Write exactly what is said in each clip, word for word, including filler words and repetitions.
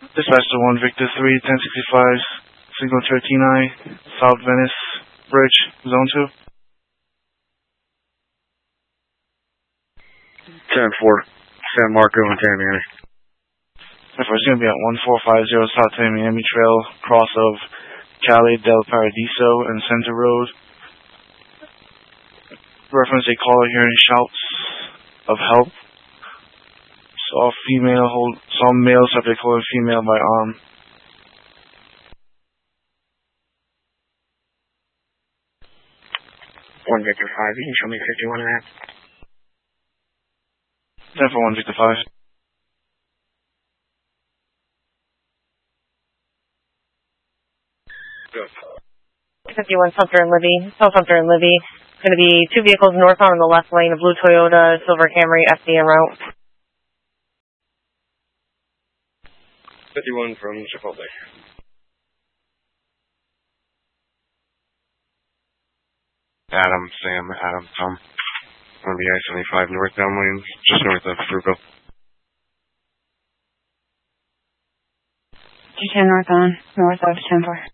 Dispatch to one Victor three, ten sixty-five, signal thirteen I, South Venice Bridge, zone two. ten four, San Marco and Tamiami. ten four, it's going to be at one four five zero South Tamiami Trail, cross of Calle del Paradiso and Center Road. Reference a caller hearing shouts of help. Saw female hold, saw male subject holding female by arm. one Victor five, you can show me fifty-one and a half. ten for one Victor five. fifty-one Sumter and Libby, South Sumter and Libby. Going to be two vehicles northbound in the left lane, a blue Toyota, silver Camry, F D en route. fifty-one from Chipotle. Adam, Sam, Adam, Tom. On the I seventy-five northbound lanes, just north of Frugal. G ten northbound, north of ten four.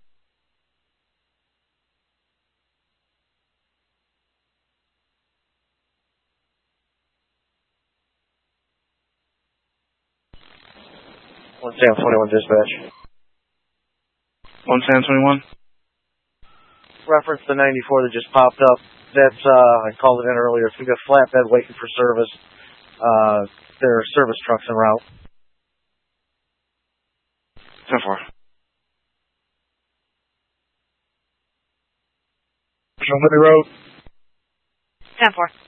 one Sam twenty-one dispatch. one Sam twenty-one. Reference the ninety-four that just popped up. That's, uh, I called it in earlier. We got flatbed waiting for service. Uh, there are service trucks en route. ten four. Libby Road. ten four.